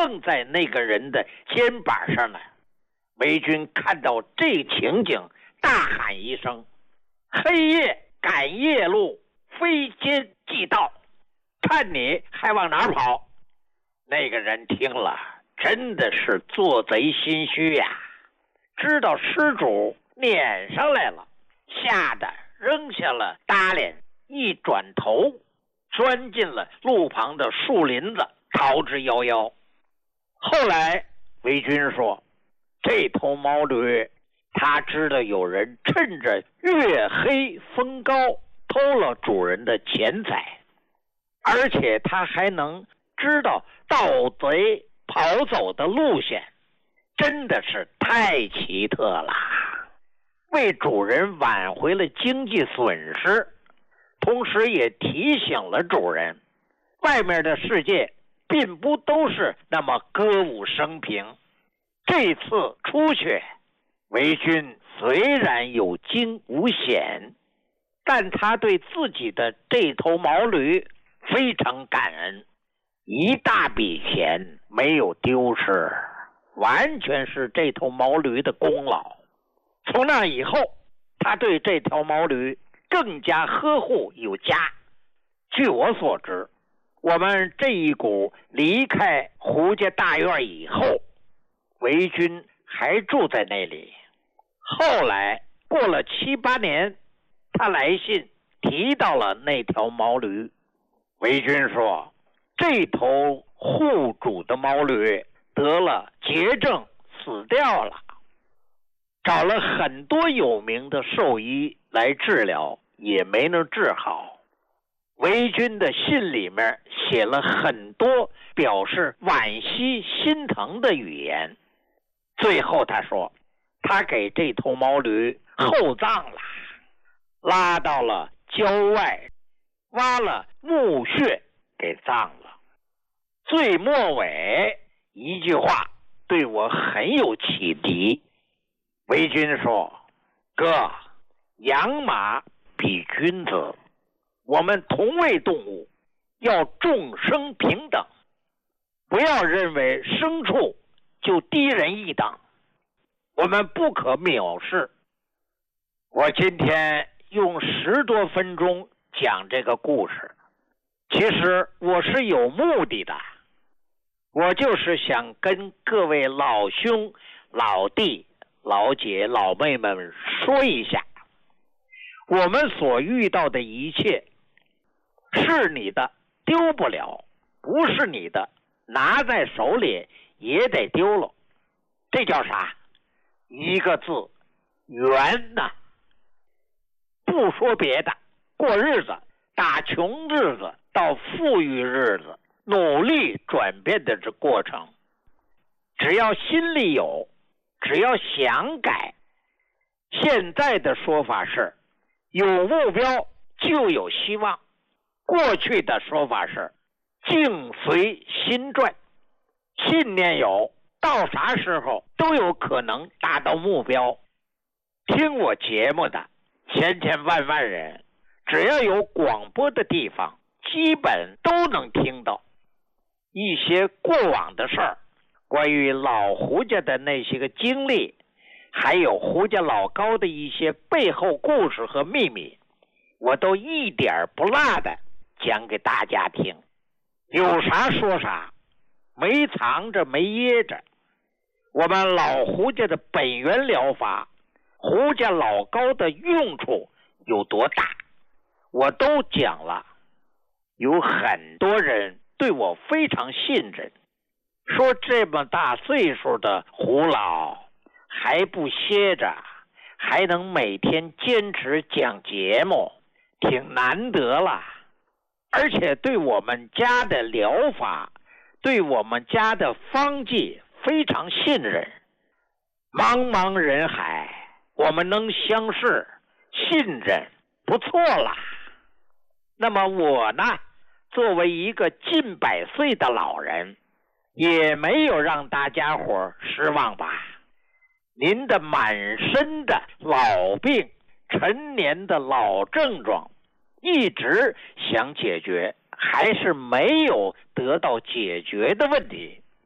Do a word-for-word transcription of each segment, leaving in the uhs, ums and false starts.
愣在那个人的肩膀上呢。维军看到这情景，大喊一声：黑夜赶夜路，非奸即盗，看你还往哪跑！那个人听了真的是做贼心虚呀，知道失主撵上来了，吓得扔下了搭脸，一转头钻进了路旁的树林子，逃之夭夭。后来维军说，这头毛驴他知道有人趁着月黑风高偷了主人的钱财，而且他还能知道盗贼跑走的路线，真的是太奇特了，为主人挽回了经济损失，同时也提醒了主人，外面的世界并不都是那么歌舞升平。这次出去，维军虽然有惊无险，但他对自己的这头毛驴非常感恩，一大笔钱没有丢失，完全是这头毛驴的功劳。从那以后，他对这条毛驴更加呵护有加。据我所知，我们这一股离开胡家大院以后，维军还住在那里。后来过了七八年，他来信提到了那条毛驴。维军说，这头护主的毛驴得了结症死掉了，找了很多有名的兽医来治疗，也没能治好。维军的信里面写了很多表示惋惜心疼的语言。最后他说，他给这头毛驴厚葬了，拉到了郊外，挖了墓穴给葬了。最末尾一句话对我很有启迪。维军说，哥，养马比君子，我们同为动物，要众生平等，不要认为牲畜就低人一等，我们不可藐视。我今天用十多分钟讲这个故事，其实我是有目的的，我就是想跟各位老兄、老弟、老姐、老妹们说一下，我们所遇到的一切，是你的丢不了，不是你的拿在手里也得丢了。这叫啥？一个字，缘呐。不说别的，过日子，打穷日子到富裕日子，努力转变的这过程，只要心里有，只要想改。现在的说法是，有目标就有希望。过去的说法是，境随心转。信念有，到啥时候都有可能达到目标。听我节目的千千万万人，只要有广播的地方，基本都能听到一些过往的事儿，关于老胡家的那些个经历，还有胡家老高的一些背后故事和秘密，我都一点不落的讲给大家听，有啥说啥，没藏着没掖着。我们老胡家的本源疗法，胡家老高的用处有多大，我都讲了。有很多人对我非常信任，说这么大岁数的胡老还不歇着，还能每天坚持讲节目，挺难得了。而且对我们家的疗法，对我们家的方剂非常信任。茫茫人海，我们能相识信任，不错了。那么我呢，作为一个近百岁的老人，也没有让大家伙失望吧。您的满身的老病，陈年的老症状，一直想解决，还是没有得到解决的问题。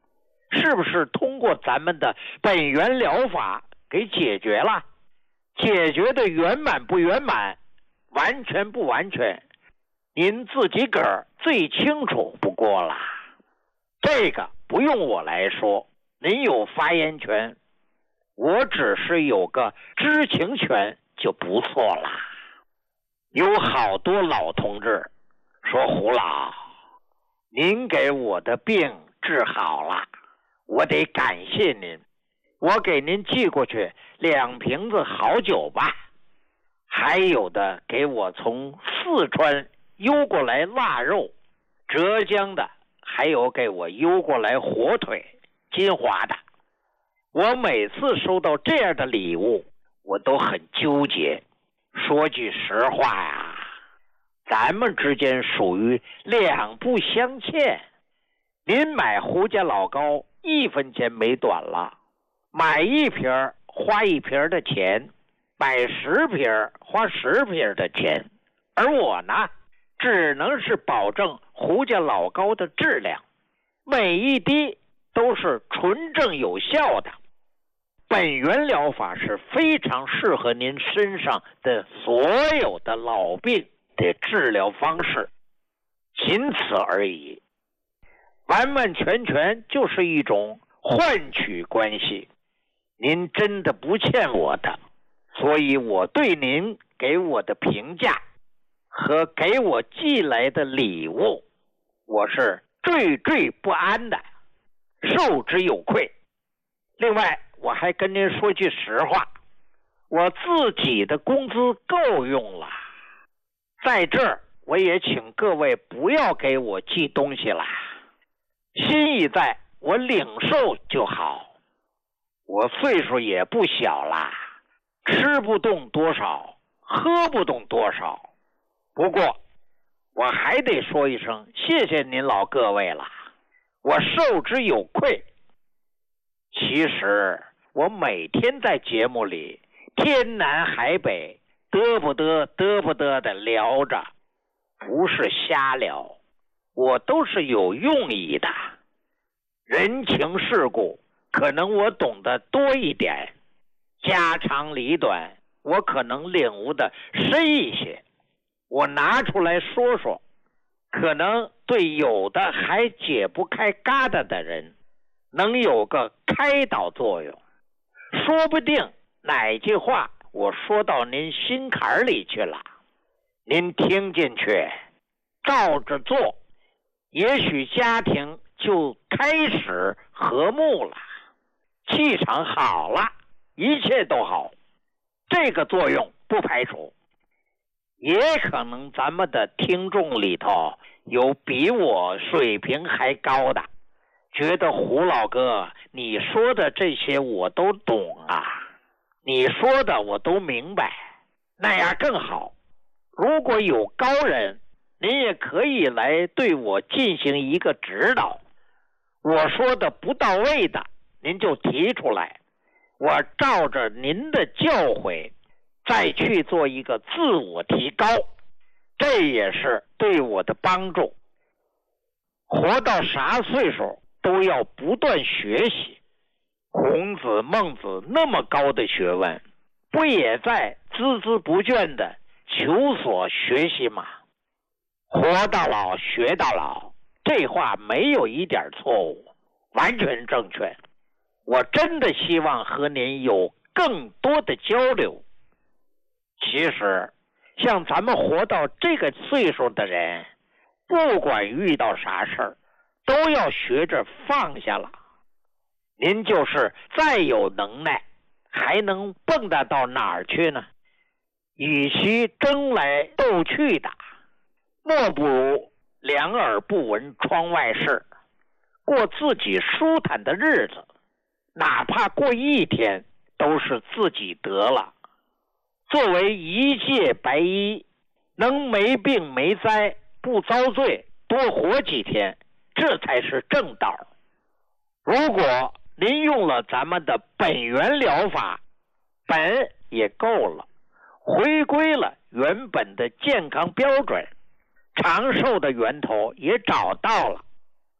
是不是通过咱们的本源疗法给解决了？解决的圆满不圆满，完全不完全，您自己个儿最清楚不过了。这个不用我来说，您有发言权，我只是有个知情权就不错了。有好多老同志说，胡老，您给我的病治好了，我得感谢您，我给您寄过去两瓶子好酒吧，还有的给我从四川邮过来腊肉，浙江的还有给我邮过来火腿，金华的。我每次收到这样的礼物，我都很纠结。说句实话呀，咱们之间属于两不相欠。您买胡家老高一分钱没短了，买一瓶花一瓶的钱，买十瓶花十瓶的钱，而我呢，只能是保证胡家老高的质量，每一滴都是纯正有效的。本源疗法是非常适合您身上的所有的老病的治疗方式，仅此而已。完完全全就是一种换取关系，您真的不欠我的，所以我对您给我的评价和给我寄来的礼物，我是惴惴不安的，受之有愧。另外我还跟您说句实话，我自己的工资够用了，在这儿我也请各位不要给我寄东西了，心意在我领受就好。我岁数也不小了，吃不动多少，喝不动多少，不过我还得说一声谢谢您老各位了，我受之有愧。其实我每天在节目里天南海北嘚不嘚嘚不嘚的聊着，不是瞎聊，我都是有用意的。人情世故可能我懂得多一点，家长里短我可能领悟的深一些，我拿出来说说，可能对有的还解不开疙瘩的人能有个开导作用，说不定哪句话我说到您心坎里去了，您听进去照着做，也许家庭就开始和睦了，气场好了，一切都好。这个作用不排除，也可能咱们的听众里头有比我水平还高的，觉得胡老哥你说的这些我都懂啊，你说的我都明白，那样更好。如果有高人，您也可以来对我进行一个指导，我说的不到位的您就提出来，我照着您的教诲再去做一个自我提高，这也是对我的帮助。活到啥岁数都要不断学习，孔子孟子那么高的学问，不也在孜孜不倦的求索学习吗？活到老学到老，这话没有一点错误，完全正确。我真的希望和您有更多的交流。其实像咱们活到这个岁数的人，不管遇到啥事儿都要学着放下了。您就是再有能耐，还能蹦跶到哪儿去呢？与其争来斗去的，莫不如两耳不闻窗外事，过自己舒坦的日子，哪怕过一天都是自己得了。作为一介白衣，能没病没灾，不遭罪，多活几天，这才是正道。如果您用了咱们的本源疗法，本也够了，回归了原本的健康标准，长寿的源头也找到了，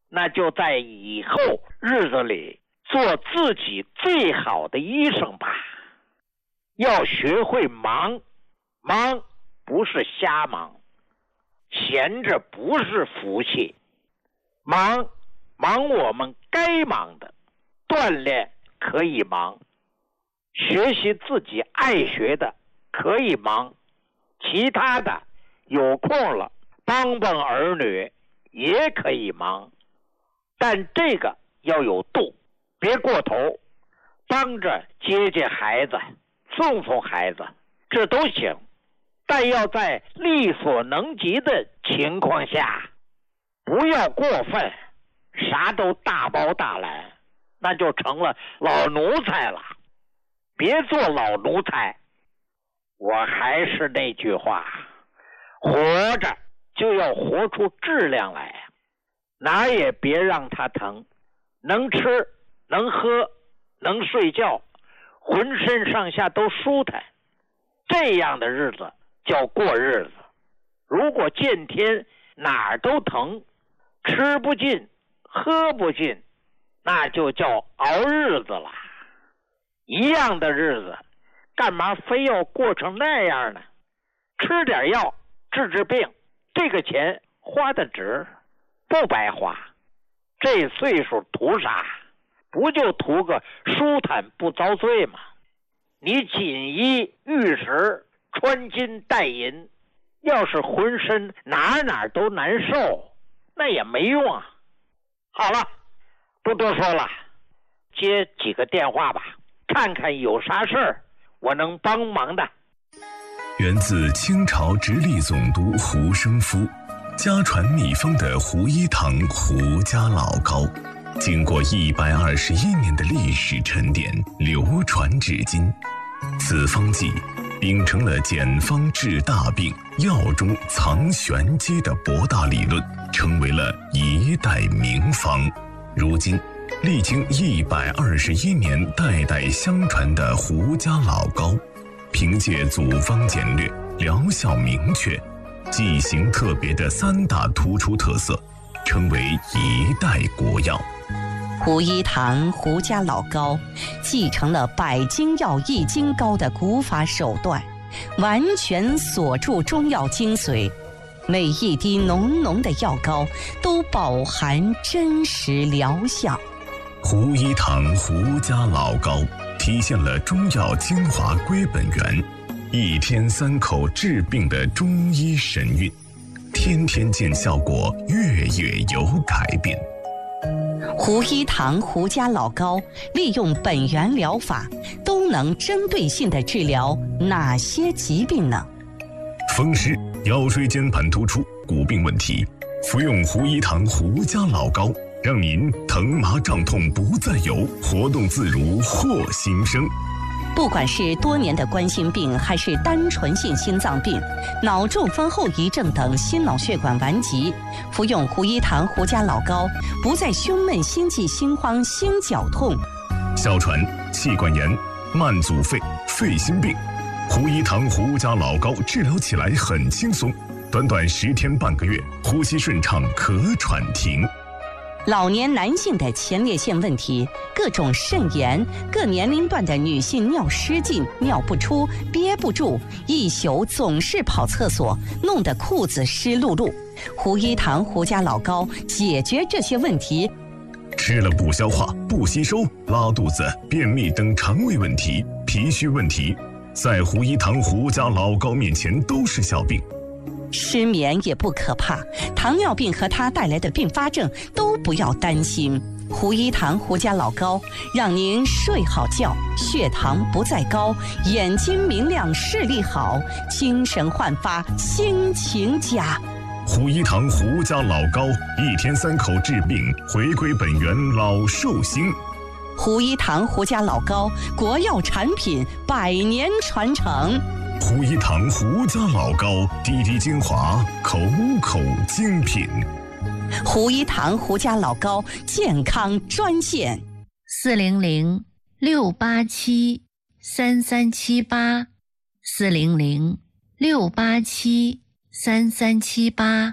那就在以后日子里做自己最好的医生吧。要学会忙，忙不是瞎忙，闲着不是福气，忙忙我们该忙的，锻炼可以忙，学习自己爱学的可以忙，其他的有空了帮帮儿女也可以忙，但这个要有度，别过头，帮着接接孩子，送送孩子，这都行，但要在力所能及的情况下，不要过分，啥都大包大揽，那就成了老奴才了。别做老奴才。我还是那句话，活着就要活出质量来，哪也别让它疼，能吃能喝能睡觉，浑身上下都舒坦，这样的日子叫过日子。如果见天哪儿都疼，吃不进喝不进，那就叫熬日子了。一样的日子干嘛非要过成那样呢？吃点药治治病，这个钱花得值，不白花。这岁数图啥？不就图个舒坦不遭罪吗？你锦衣玉食，穿金戴银，要是浑身哪哪都难受，那也没用啊。好了，不多说了，接几个电话吧，看看有啥事儿我能帮忙的。 源自清朝直隶总督胡生夫，家传秘方的胡一堂胡家老膏，经过一百二十一年的历史沉淀，流传至今。此方剂秉承了简方治大病、药中藏玄机的博大理论，成为了一代名方。如今历经一百二十一年代代相传的胡家老膏，凭借组方简略、疗效明确、剂型特别的三大突出特色，成为一代国药。 胡一堂胡家老膏继承了百金药易筋膏的古法手段，完全锁住中药精髓，每一滴浓浓的药膏都饱含真实疗效。 胡一堂胡家老膏体现了中药精华归本源，一天三口治病的中医神韵，天天见效果，月月有改变。 胡一堂胡家老膏利用本源疗法，都能针对性地治疗哪些疾病呢？ 风湿、腰椎间盘突出、骨病问题，服用胡一堂胡家老膏，让您疼麻胀痛不再有，活动自如获新生。 不管是多年的冠心病，还是单纯性心脏病、脑中风后遗症等心脑血管顽疾，服用胡一堂胡家老膏，不再胸闷、心悸、心慌、心绞痛。 哮喘、气管炎、慢阻肺、肺心病，胡一堂胡家老膏治疗起来很轻松，短短十天半个月，呼吸顺畅，咳喘停。 老年男性的前列腺问题，各种肾炎，各年龄段的女性尿失禁、尿不出、憋不住，一宿总是跑厕所，弄得裤子湿漉漉。胡一堂胡家老膏解决这些问题。 吃了不消化、不吸收、拉肚子、便秘等肠胃问题、脾虚问题，在胡一堂胡家老膏面前都是小病。 失眠也不可怕，糖尿病和它带来的并发症都不要担心。胡一堂胡家老膏让您睡好觉，血糖不再高，眼睛明亮，视力好，精神焕发，心情佳。 胡一堂胡家老膏，一天三口治病，回归本源，老寿星。 胡一堂胡家老膏，国药产品，百年传承。 胡一堂胡家老膏，滴滴精华，口口精品。 胡一堂胡家老膏健康专线： 四零零六八七三三七八，四零零六八七三三七八。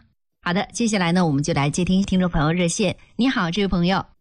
好的，接下来呢，我们就来接听听众朋友热线。你好，这位朋友。